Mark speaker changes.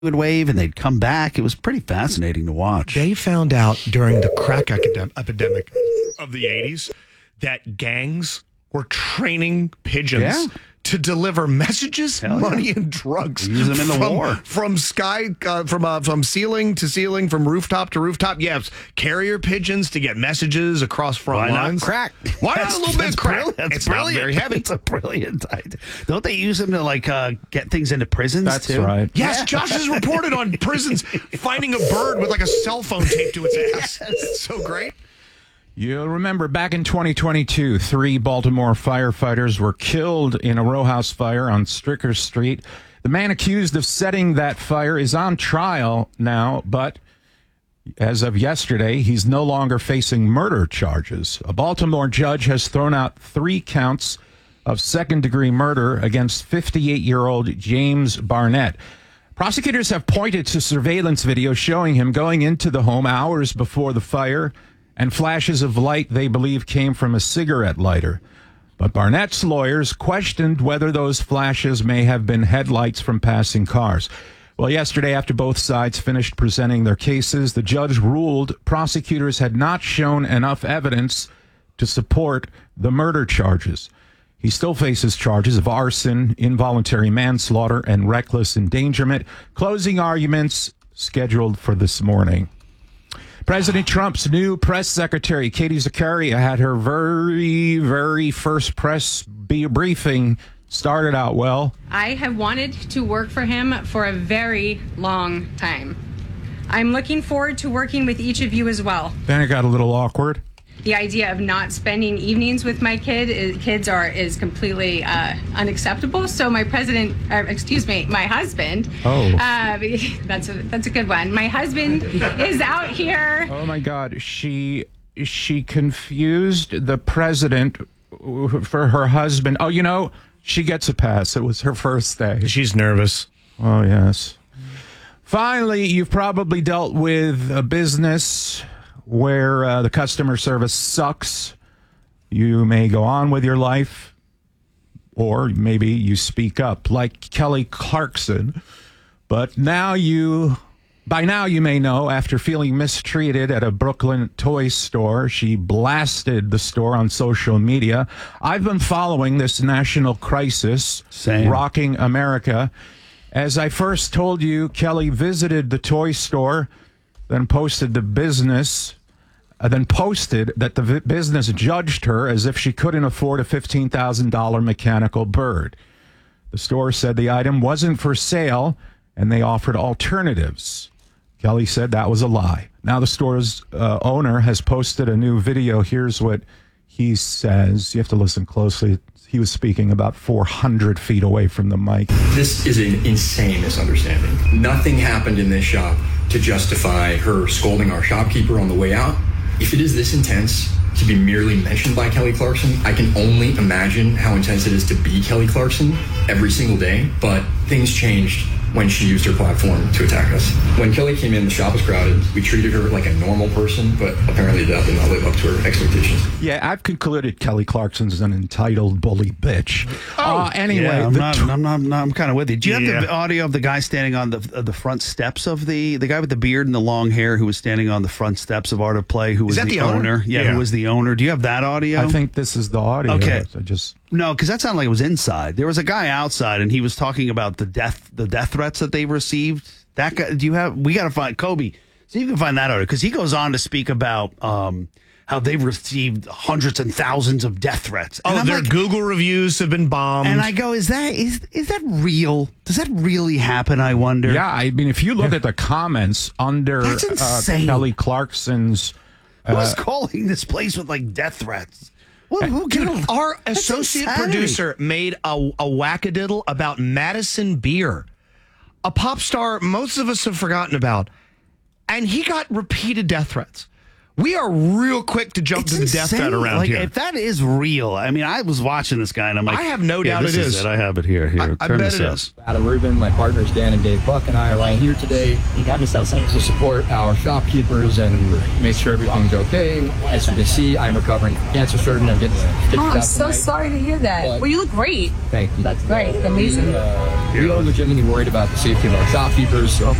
Speaker 1: would wave and they'd come back. It was pretty fascinating to watch.
Speaker 2: They found out during the crack epidemic of the 80s that gangs were training pigeons to deliver messages, money, and drugs.
Speaker 1: They use them in the war.
Speaker 2: From ceiling to ceiling, from rooftop to rooftop. Yes, carrier pigeons to get messages across front lines.
Speaker 1: Crack?
Speaker 2: Why not a little bit of crack? It's not very heavy.
Speaker 1: It's a brilliant idea. Don't they use them to get things into prisons
Speaker 3: That's
Speaker 1: too?
Speaker 3: right.
Speaker 2: Yes, Josh has reported on prisons finding a bird with like a cell phone taped to its ass. It's so great.
Speaker 3: You'll remember back in 2022, 3 Baltimore firefighters were killed in a row house fire on Stricker Street. The man accused of setting that fire is on trial now, but as of yesterday, he's no longer facing murder charges. A Baltimore judge has thrown out 3 counts of second-degree murder against 58-year-old James Barnett. Prosecutors have pointed to surveillance video showing him going into the home hours before the fire, and flashes of light they believe came from a cigarette lighter. But Barnett's lawyers questioned whether those flashes may have been headlights from passing cars. Well, yesterday, after both sides finished presenting their cases, the judge ruled prosecutors had not shown enough evidence to support the murder charges. He still faces charges of arson, involuntary manslaughter, and reckless endangerment. Closing arguments scheduled for this morning. President Trump's new press secretary, Katie Zakaria, had her very, very first press briefing. Started out well.
Speaker 4: I have wanted to work for him for a very long time. I'm looking forward to working with each of you as well.
Speaker 3: Then it got a little awkward.
Speaker 4: The idea of not spending evenings with my kids is completely unacceptable. So my husband.
Speaker 3: Oh,
Speaker 4: that's a good one. My husband is out here.
Speaker 3: Oh my God, she confused the president for her husband. Oh, she gets a pass. It was her first day.
Speaker 2: She's nervous.
Speaker 3: Oh yes. Finally, you've probably dealt with a business where the customer service sucks. You may go on with your life, or maybe you speak up, like Kelly Clarkson. But by now you may know, after feeling mistreated at a Brooklyn toy store, she blasted the store on social media. I've been following this national crisis rocking America. As I first told you, Kelly visited the toy store, then posted that the business judged her as if she couldn't afford a $15,000 mechanical bird. The store said the item wasn't for sale, and they offered alternatives. Kelly said that was a lie. Now the store's owner has posted a new video. Here's what he says. You have to listen closely. He was speaking about 400 feet away from the mic.
Speaker 5: This is an insane misunderstanding. Nothing happened in this shop to justify her scolding our shopkeeper on the way out. If it is this intense to be merely mentioned by Kelly Clarkson, I can only imagine how intense it is to be Kelly Clarkson every single day. But things changed when she used her platform to attack us. When Kelly came in, the shop was crowded. We treated her like a normal person, but apparently that did not live up to her expectations.
Speaker 3: Yeah, I've concluded Kelly Clarkson's an entitled bully bitch. Anyway,
Speaker 1: yeah, I'm kind of with you. Do you have the audio of the guy standing on the front steps of the guy with the beard and the long hair who was standing on the front steps of Art of Play? Who was the owner? Yeah, who was the owner? Do you have that audio?
Speaker 3: I think this is the audio.
Speaker 1: Okay,
Speaker 3: no,
Speaker 1: because that sounded like it was inside. There was a guy outside, and he was talking about the death threats that they received. That guy, we got to find Kobe. See if you can find that audio, because he goes on to speak about how they've received hundreds and thousands of death threats.
Speaker 2: And their Google reviews have been bombed.
Speaker 1: And I go, is that real? Does that really happen? I wonder.
Speaker 3: Yeah, I mean, if you look at the comments under Kelly Clarkson's,
Speaker 1: who's calling this place with like death threats? Well,
Speaker 2: our associate producer made a whackadiddle about Madison Beer, a pop star most of us have forgotten about, and he got repeated death threats. We are real quick to jump to the death threat around
Speaker 1: like,
Speaker 2: here.
Speaker 1: If that is real, I mean, I was watching this guy and I'm like,
Speaker 2: I have no doubt
Speaker 1: this
Speaker 2: it is.
Speaker 1: I have it here. Here,
Speaker 2: I
Speaker 1: turn
Speaker 2: bet
Speaker 1: this
Speaker 2: it
Speaker 1: up.
Speaker 2: is.
Speaker 6: Adam Rubin, my partners Dan and Dave Buck, and I are right here today to support our shopkeepers and make sure everything's okay. As you can see, I'm recovering from cancer surgery. I'm getting stitches out
Speaker 7: I'm so
Speaker 6: tonight.
Speaker 7: sorry to hear that.
Speaker 6: But-
Speaker 7: Well, you look great.
Speaker 6: Thank you.
Speaker 7: That's great. Amazing.
Speaker 6: We are legitimately worried about the safety of our shopkeepers.